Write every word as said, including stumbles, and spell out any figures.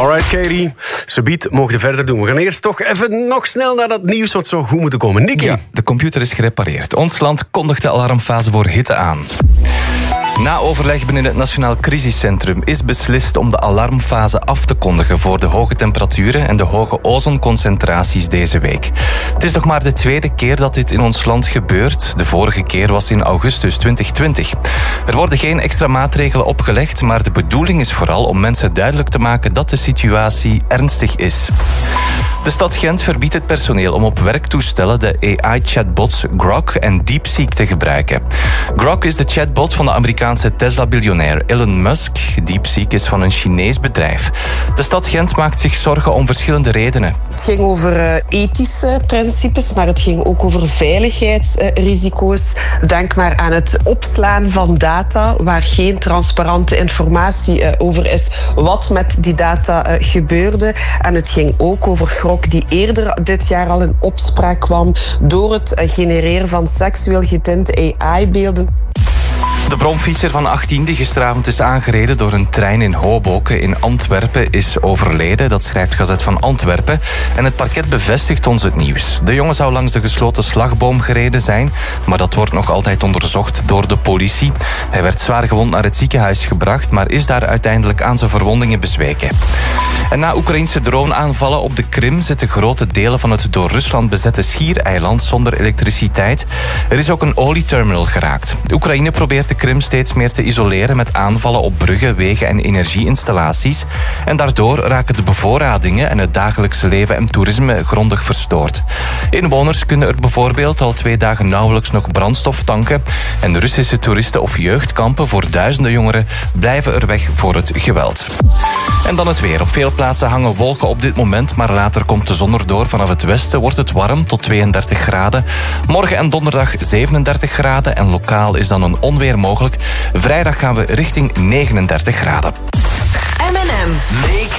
Alright, Katie. Subiet, mogen we verder doen. We gaan eerst toch even nog snel naar dat nieuws wat zo goed moeten komen. Nicky. Ja, de computer is gerepareerd. Ons land kondigt de alarmfase voor hitte aan. Na overleg binnen het Nationaal Crisiscentrum is beslist om de alarmfase af te kondigen voor de hoge temperaturen en de hoge ozonconcentraties deze week. Het is nog maar de tweede keer dat dit in ons land gebeurt. De vorige keer was in augustus twintig twintig. Er worden geen extra maatregelen opgelegd, maar de bedoeling is vooral om mensen duidelijk te maken dat de situatie ernstig is. De stad Gent verbiedt het personeel om op werktoestellen de A I-chatbots Grok en DeepSeek te gebruiken. Grok is de chatbot van de Amerikaanse Tesla-biljonair Elon Musk. DeepSeek is van een Chinees bedrijf. De stad Gent maakt zich zorgen om verschillende redenen. Het ging over uh, ethische principes, maar het ging ook over veiligheidsrisico's. Uh, Denk maar aan het opslaan van data waar geen transparante informatie uh, over is wat met die data uh, gebeurde. En het ging ook over Grok die eerder dit jaar al in opspraak kwam door het uh, genereren van seksueel getinte A I-beelden. De bromfietser van achttien die gisteravond is aangereden door een trein in Hoboken in Antwerpen is overleden. Dat schrijft Gazet van Antwerpen. En het parket bevestigt ons het nieuws. De jongen zou langs de gesloten slagboom gereden zijn, maar dat wordt nog altijd onderzocht door de politie. Hij werd zwaar gewond naar het ziekenhuis gebracht, maar is daar uiteindelijk aan zijn verwondingen bezweken. En na Oekraïnse droneaanvallen op de Krim zitten grote delen van het door Rusland bezette schiereiland zonder elektriciteit. Er is ook een olieterminal geraakt. Oekraïne probeert de Krim steeds meer te isoleren met aanvallen op bruggen, wegen en energieinstallaties. En daardoor raken de bevoorradingen en het dagelijkse leven en toerisme grondig verstoord. Inwoners kunnen er bijvoorbeeld al twee dagen nauwelijks nog brandstof tanken. En Russische toeristen of jeugdkampen voor duizenden jongeren blijven er weg voor het geweld. En dan het weer. Op veel plaatsen hangen wolken op dit moment, maar later komt de zon erdoor. Vanaf het westen wordt het warm tot tweeëndertig graden. Morgen en donderdag zevenendertig graden en lokaal is dan een onweer mogelijk. Vrijdag gaan we richting negenendertig graden. M en M. Make